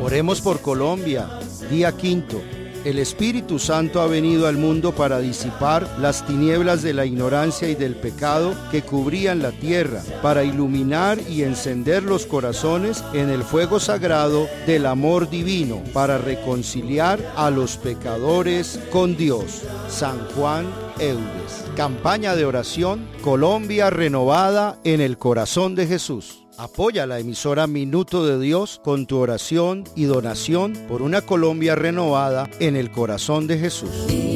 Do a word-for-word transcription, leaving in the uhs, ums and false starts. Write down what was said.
Oremos por Colombia. Día quinto. El Espíritu Santo ha venido al mundo para disipar las tinieblas de la ignorancia y del pecado que cubrían la tierra, para iluminar y encender los corazones en el fuego sagrado del amor divino, para reconciliar a los pecadores con Dios. San Juan Eudes. Campaña de oración, Colombia renovada en el corazón de Jesús. Apoya la emisora Minuto de Dios con tu oración y donación por una Colombia renovada en el corazón de Jesús.